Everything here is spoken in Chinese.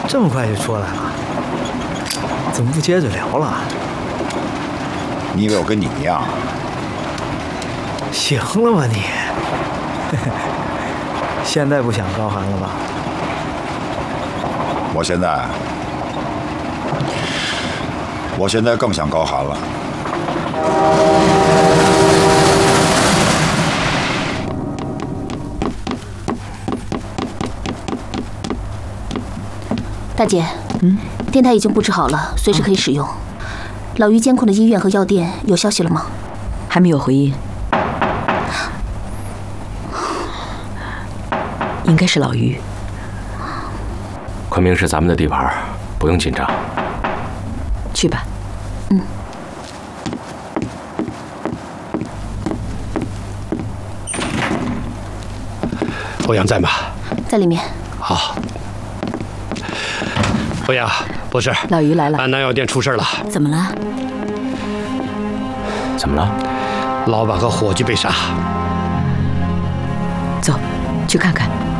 这么快就出来了，怎么不接着聊了？ 你以为我跟你一样？ 行了吧你？现在不想高寒了吧？ 我现在更想高寒了。 大姐，电台已经布置好了，随时可以使用。老于监控的医院和药店有消息了吗？ 还没有回音，应该是老于。 昆明是咱们的地盘，不用紧张。 去吧。 欧阳在吗？ 在里面。 好。欧阳博士， 老于来了。 安南药店出事了。 怎么了？ 怎么了？ 老板和伙计被杀。 走，去看看。